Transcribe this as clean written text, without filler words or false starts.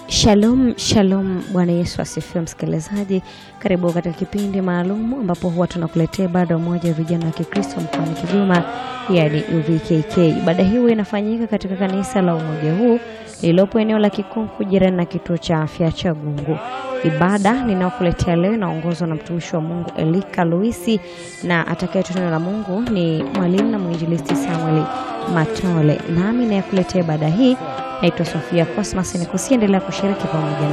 Shalom, shalom, Bwana Yesu asifiwe msikilizaji. Karibu katika kipindi maalum ambapo huwa tunakuletea ibada moja ya vijana wa Kikristo mkoani Kigoma, yani UVKK. Ibada hii inafanyika katika kanisa la Umoja Huu lililopo eneo la Kikunku jirani na kituo cha afya cha Gungu. Ibada ninayokuletea leo inaongozwa na mtumishi wa Mungu Elika Luisi, na atakayetoa neno la Mungu ni mwalimu na mwinjilisti Samuel Matole. Nami nakuletea ibada hii naitwa Sofia Cosmas, nikusiendelea kushiriki pamoja.